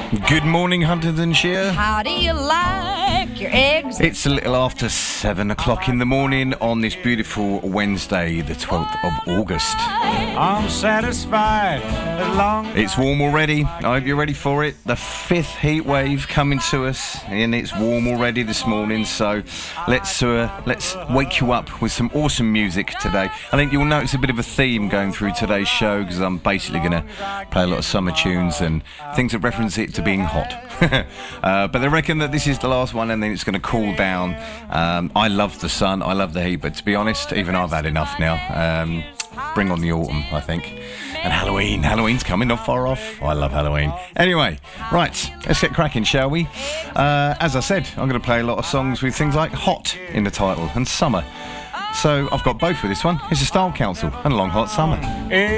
Good morning, Huntingdonshire. How do you like your eggs? It's a little after 7 o'clock in the morning on this beautiful Wednesday, the 12th of August. I'm satisfied as long as It's warm already. I hope you're ready for it. The 5th heat wave coming to us, and it's warm already this morning. So let's wake you up with some awesome music today. I think you'll notice a bit of a theme going through today's show because I'm basically going to play a lot of summer tunes and things that reference it to being hot. But they reckon that this is the last one and then it's going to cool down. I love the sun, I love the heat, but to be honest, even I've had enough now. Bring on the autumn, I think. And Halloween. Halloween's coming, not far off. I love Halloween. Anyway, right, let's get cracking, shall we? As I said, I'm going to play a lot of songs with things like hot in the title and summer. So I've got both with this one. It's a Style Council and Long Hot Summer.